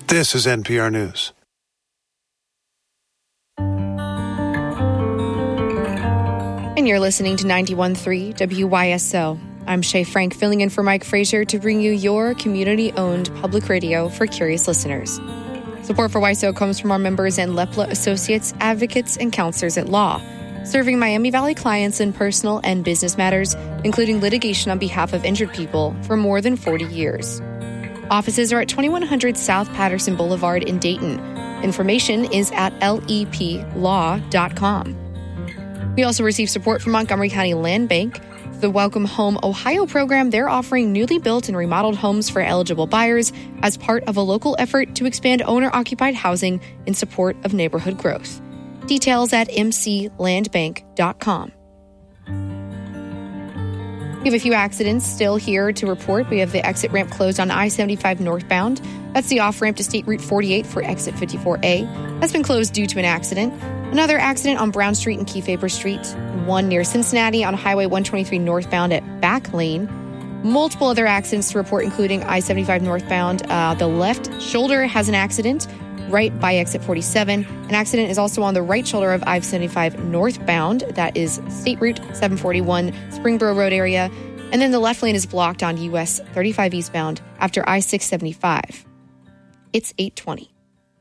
This is NPR News. And you're listening to 91.3 WYSO. I'm Shay Frank, filling in for Mike Frazier to bring you your community-owned public radio for curious listeners. Support for WYSO comes from our members and Lepla Associates, advocates, and counselors at law, serving Miami Valley clients in personal and business matters, including litigation on behalf of injured people, for more than 40 years. Offices are at 2100 South Patterson Boulevard in Dayton. Information is at leplaw.com. We also receive support from Montgomery County Land Bank. The Welcome Home Ohio program, they're offering newly built and remodeled homes for eligible buyers as part of a local effort to expand owner-occupied housing in support of neighborhood growth. Details at mclandbank.com. We have a few accidents still here to report. We have the exit ramp closed on I-75 northbound. That's the off-ramp to State Route 48 for exit 54A. That's been closed due to an accident. Another accident on Brown Street and Kefauver Street. One near Cincinnati on Highway 123 northbound at Back Lane. Multiple other accidents to report, including I-75 northbound. The left shoulder has an accident right by exit 47. An accident is also on the right shoulder of I-75 northbound. That is State Route 741, Springboro Road area. And then the left lane is blocked on US 35 eastbound after I-675. It's 8:20.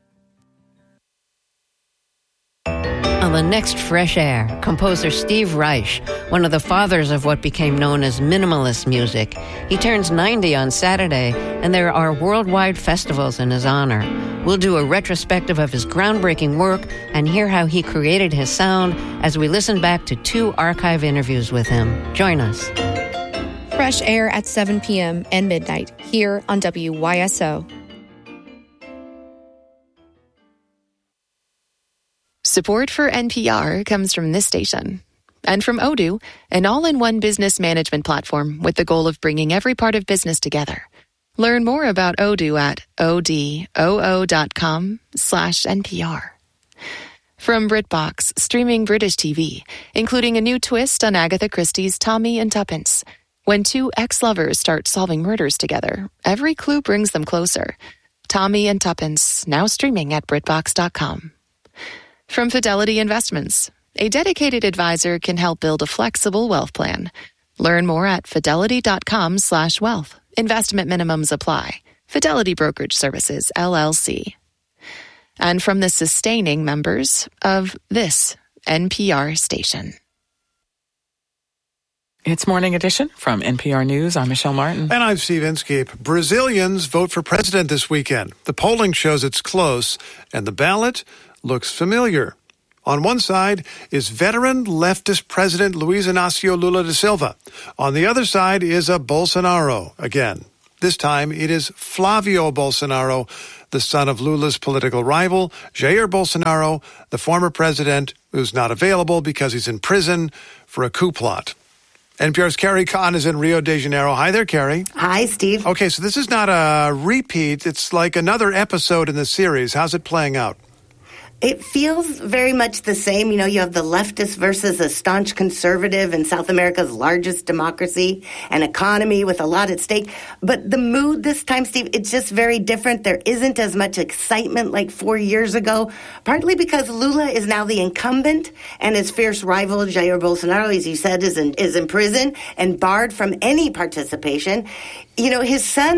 On the next Fresh Air, composer Steve Reich, one of the fathers of what became known as minimalist music. He turns 90 on Saturday, and there are worldwide festivals in his honor. We'll do a retrospective of his groundbreaking work and hear how he created his sound as we listen back to 2 archive interviews with him. Join us. Fresh Air at 7 p.m. and midnight here on WYSO. Support for NPR comes from this station and from Odoo, an all-in-one business management platform with the goal of bringing every part of business together. Learn more about Odoo at odoo.com/NPR. From BritBox, streaming British TV, including a new twist on Agatha Christie's Tommy and Tuppence. When 2 ex-lovers start solving murders together, every clue brings them closer. Tommy and Tuppence, now streaming at BritBox.com. From Fidelity Investments, a dedicated advisor can help build a flexible wealth plan. Learn more at fidelity.com/wealth. Investment minimums apply. Fidelity Brokerage Services, LLC. And from the sustaining members of this NPR station. It's Morning Edition from NPR News. I'm Michelle Martin. And I'm Steve Inskeep. Brazilians vote for president this weekend. The polling shows it's close, and the ballot looks familiar. On one side is veteran leftist President Luiz Inácio Lula da Silva. On the other side is a Bolsonaro again. This time it is Flavio Bolsonaro, the son of Lula's political rival, Jair Bolsonaro, the former president who's not available because he's in prison for a coup plot. NPR's Carrie Kahn is in Rio de Janeiro. Hi there, Carrie. Hi, Steve. Okay, so this is not a repeat. It's like another episode in the series. How's it playing out? It feels very much the same. You know, you have the leftist versus a staunch conservative in South America's largest democracy, an economy with a lot at stake. But the mood this time, Steve, it's just very different. There isn't as much excitement like 4 years ago, partly because Lula is now the incumbent and his fierce rival, Jair Bolsonaro, as you said, is in prison and barred from any participation. You know, his son